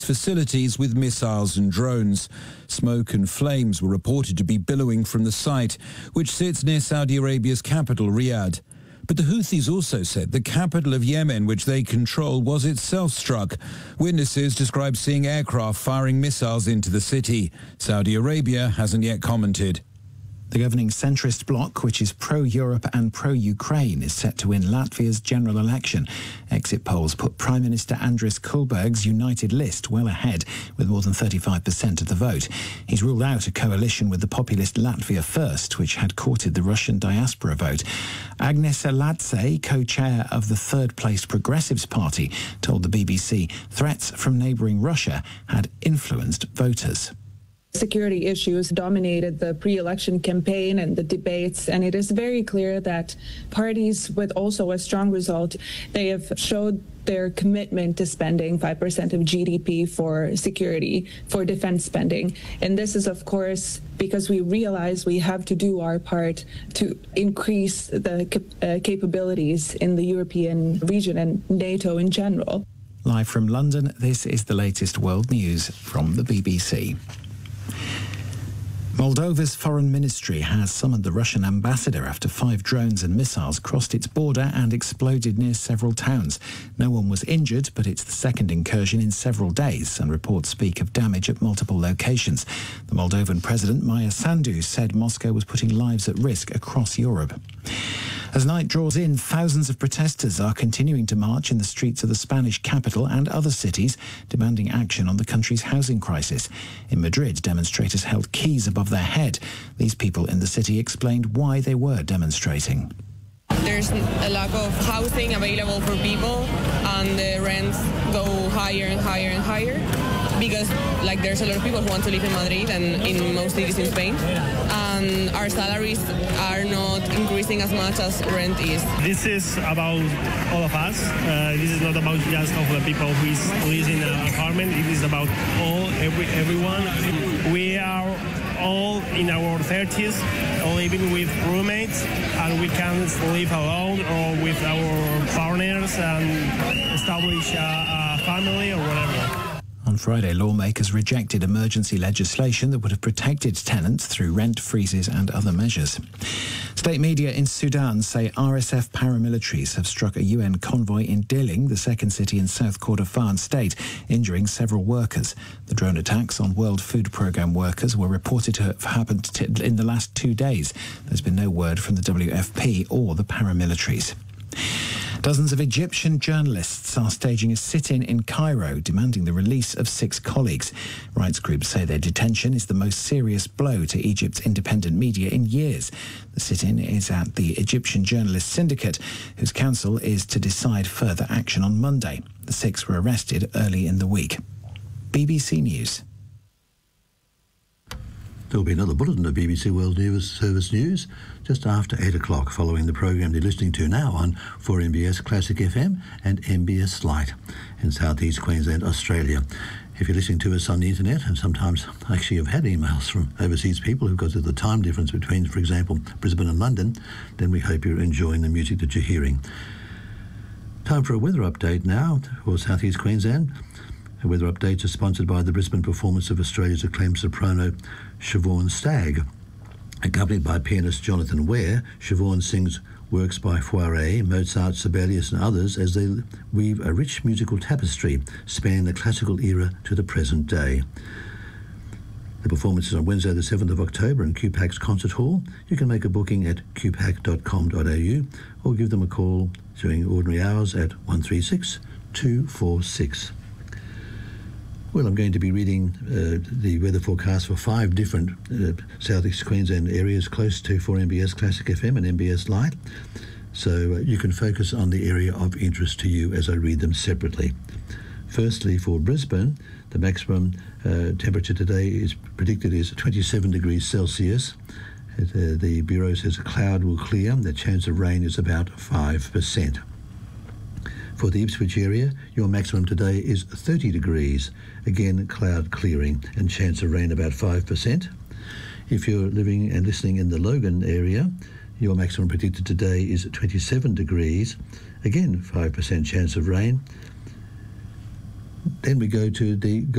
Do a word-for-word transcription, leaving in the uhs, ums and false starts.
facilities with missiles and drones. Smoke and flames were reported to be billowing from the site, which sits near Saudi Arabia's capital, Riyadh. But the Houthis also said the capital of Yemen, which they control, was itself struck. Witnesses describe seeing aircraft firing missiles into the city. Saudi Arabia hasn't yet commented. The governing centrist bloc, which is pro-Europe and pro-Ukraine, is set to win Latvia's general election. Exit polls put Prime Minister Andris Kulberg's United List well ahead, with more than thirty-five percent of the vote. He's ruled out a coalition with the populist Latvia First, which had courted the Russian diaspora vote. Agnese Latse, co-chair of the third-placed Progressives Party, told the B B C threats from neighbouring Russia had influenced voters. Security issues dominated the pre-election campaign and the debates, and it is very clear that parties with also a strong result, they have showed their commitment to spending five percent of G D P for security, for defense spending. And this is, of course, because we realize we have to do our part to increase the cap- uh, capabilities in the European region and NATO in general. Live from London, this is the latest world news from the B B C. Moldova's foreign ministry has summoned the Russian ambassador after five drones and missiles crossed its border and exploded near several towns. No one was injured, but it's the second incursion in several days, and reports speak of damage at multiple locations. The Moldovan president, Maia Sandu, said Moscow was putting lives at risk across Europe. As night draws in, thousands of protesters are continuing to march in the streets of the Spanish capital and other cities, demanding action on the country's housing crisis. In Madrid, demonstrators held keys above their head. These people in the city explained why they were demonstrating. There's a lack of housing available for people, and the rents go higher and higher and higher because, like, there's a lot of people who want to live in Madrid and in most cities in Spain, and our salaries are not increasing as much as rent is. This is about all of us. Uh, this is not about just of the people who is lives in an apartment. It is about all, every, everyone. We are all in our thirties, living with roommates, and we can live alone or with our partners and establish a, a family or whatever. On Friday, lawmakers rejected emergency legislation that would have protected tenants through rent freezes and other measures. State media in Sudan say R S F paramilitaries have struck a U N convoy in Dilling, the second city in South Kordofan state, injuring several workers. The drone attacks on World Food Programme workers were reported to have happened in the last two days. There's been no word from the W F P or the paramilitaries. Dozens of Egyptian journalists are staging a sit-in in Cairo, demanding the release of six colleagues. Rights groups say their detention is the most serious blow to Egypt's independent media in years. The sit-in is at the Egyptian Journalist Syndicate, whose council is to decide further action on Monday. The six were arrested early in the week. B B C News. There will be another bulletin of B B C World News Service News just after eight o'clock, following the program you're listening to now on four M B S Classic F M and M B S Lite in South East Queensland, Australia. If you're listening to us on the internet, and sometimes actually I've had emails from overseas people who've got the time difference between, for example, Brisbane and London, then we hope you're enjoying the music that you're hearing. Time for a weather update now for South East Queensland. The weather updates are sponsored by the Brisbane performance of Australia's acclaimed soprano Siobhan Stagg. Accompanied by pianist Jonathan Ware, Siobhan sings works by Fauré, Mozart, Sibelius and others as they weave a rich musical tapestry spanning the classical era to the present day. The performance is on Wednesday the seventh of October in Q PAC's Concert Hall. You can make a booking at q pac dot com dot a u or give them a call during ordinary hours at one three six, two four six. Well, I'm going to be reading uh, the weather forecast for five different uh, South East Queensland areas close to four M B S Classic F M and M B S Lite. So uh, you can focus on the area of interest to you as I read them separately. Firstly, for Brisbane, the maximum uh, temperature today is predicted is twenty-seven degrees Celsius. Uh, the Bureau says a cloud will clear. The chance of rain is about five percent. For the Ipswich area, your maximum today is thirty degrees. Again, cloud clearing and chance of rain about five percent. If you're living and listening in the Logan area, your maximum predicted today is twenty-seven degrees. Again, five percent chance of rain. then we go to the